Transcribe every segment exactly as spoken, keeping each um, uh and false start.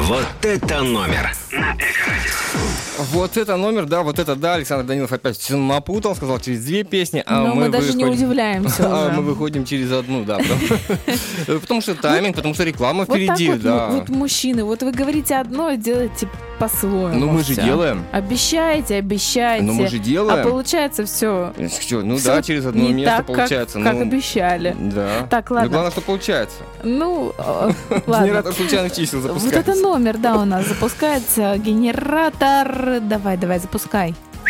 Вот это номер на Эльдорадио. Вот это номер, да, вот это да. Александр Данилов опять все напутал, сказал через две песни, а Но мы, мы даже выходим... не удивляемся А уже. мы выходим через одну, да. Потому, потому что тайминг, потому что реклама Вот впереди, так вот, да. вот, вот мужчины, вот вы говорите одно и делаете по-своему. Ну мы же всё. делаем. Обещаете, обещаете. Ну мы же делаем. А получается все. Что, ну да, через одно не место так, получается. Как, как ну, обещали. Да. Так, Ну ладно. главное, что получается. Ну, э, ладно. Генератор случайных чисел Вот запускается. это номер, да, у нас запускается. Генератор. Давай, давай, запускай.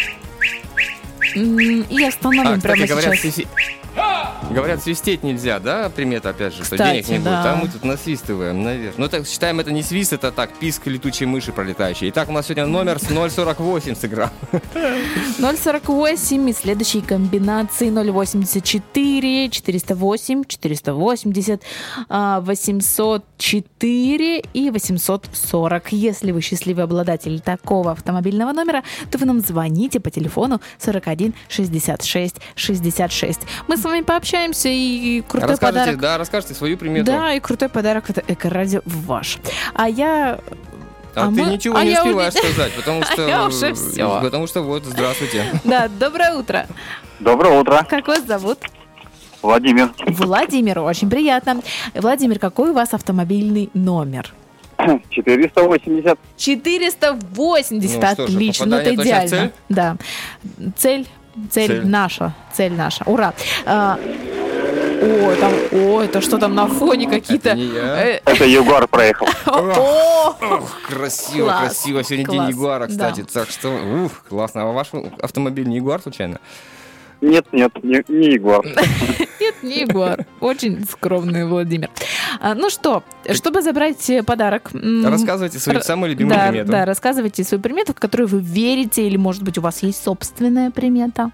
М, И остановим А, кстати, прямо говорят, сейчас. свисти- говорят, свистеть нельзя, да, примета, опять же, что Кстати, денег не да. будет, а мы тут насвистываем, наверное. Ну, так считаем, это не свист, это так, писк летучей мыши пролетающей. Итак, у нас сегодня номер с ноль сорок восемь сыграл. ноль сорок восемь и следующие комбинации ноль восемьдесят четыре, четыреста восемь, четыреста восемьдесят, а, восемьсот четыре и восемьсот сорок. Если вы счастливый обладатель такого автомобильного номера, то вы нам звоните по телефону сорок один шестьдесят шесть шестьдесят шесть. Мы с вами пообщаемся, и крутой Расскажите, подарок. да, расскажите свою примету. Да, и крутой подарок это Эко-радио ваш. А я... А, а ты мы- ничего а не я успеваешь уди- сказать, потому что... я уже всё. Потому что вот, здравствуйте. Да, доброе утро. Доброе утро, Как вас зовут? Владимир. Владимир, очень приятно. Владимир, какой у вас автомобильный номер? четыреста восемьдесят. четыреста восемьдесят, Ну что же, отлично, ну это попадание точно в идеально. цель? Да. Цель, цель, Цель. наша, цель наша. Ура. А, о, там, о, это что там на фоне какие-то... Это не я. э, Это Ягуар проехал. О, Ох, красиво, Класс, красиво. Сегодня класс, день Ягуара, кстати. да. Так что, ух, классно. А ваш автомобиль не Ягуар, случайно? Нет, нет, не, не Ягуар. Нет, не Егор. Очень скромный Владимир. А, ну что, чтобы забрать э, подарок... м, Рассказывайте свою р- самую любимую да, примету. Да, рассказывайте свою примету, в которую вы верите, или, может быть, у вас есть собственная примета.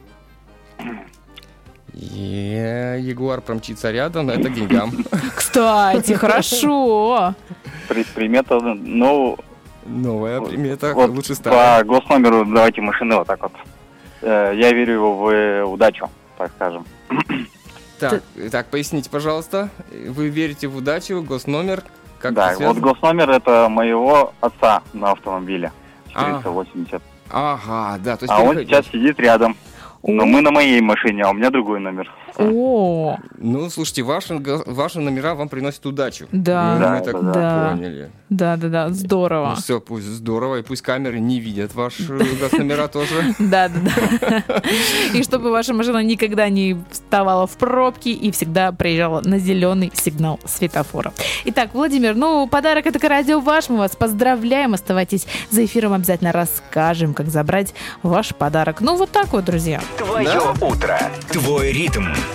Е, Ягуар промчится рядом, это к деньгам. Кстати, хорошо. При- Примета, ну, Новая примета, вот лучше старая. по госномеру давайте машины вот так вот. Э, Я верю в э, удачу, так скажем. Так, так, поясните, пожалуйста. Вы верите в удачу, госномер? Как Да, это вот связано? госномер это моего отца на автомобиле. А. четыреста восемьдесят. Ага, да, то есть А он переходите. сейчас сидит рядом. Но О. мы на моей машине, а у меня другой номер. О, Ну, слушайте, ваши, го- ваши номера вам приносят удачу. Да. Мы, Да, мы так это да. поняли. да-да-да, здорово. Ну все, пусть здорово, и пусть камеры не видят ваши госномера тоже. Да-да-да. И чтобы ваша машина никогда не вставала в пробки и всегда приезжала на зеленый сигнал светофора. Итак, Владимир, ну, подарок это Эко-радио ваш. Мы вас поздравляем. Оставайтесь за эфиром, обязательно расскажем, как забрать ваш подарок. Ну, вот так вот, друзья. Твое утро. Твой ритм.